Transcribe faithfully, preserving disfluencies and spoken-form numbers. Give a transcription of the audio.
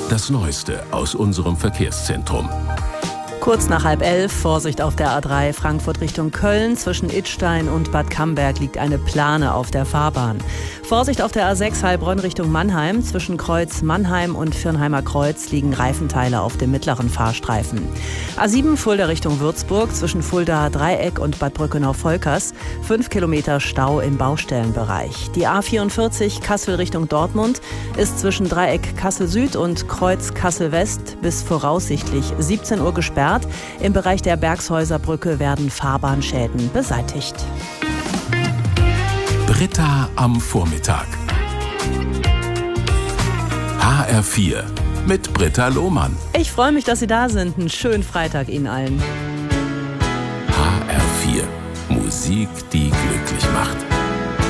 Das Neueste aus unserem Verkehrszentrum. Kurz nach halb elf, Vorsicht auf der A drei Frankfurt Richtung Köln. Zwischen Idstein und Bad Camberg liegt eine Plane auf der Fahrbahn. Vorsicht auf der A sechs Heilbronn Richtung Mannheim. Zwischen Kreuz Mannheim und Viernheimer Kreuz liegen Reifenteile auf dem mittleren Fahrstreifen. A sieben Fulda Richtung Würzburg. Zwischen Fulda Dreieck und Bad Brückenau-Volkers. Fünf Kilometer Stau im Baustellenbereich. Die A vierundvierzig Kassel Richtung Dortmund ist zwischen Dreieck Kassel Süd und Kreuz Kassel West bis voraussichtlich siebzehn Uhr gesperrt. Im Bereich der Bergshäuserbrücke werden Fahrbahnschäden beseitigt. Britta am Vormittag. H R vier mit Britta Lohmann. Ich freue mich, dass Sie da sind. Einen schönen Freitag Ihnen allen. H R vier. Musik, die glücklich macht.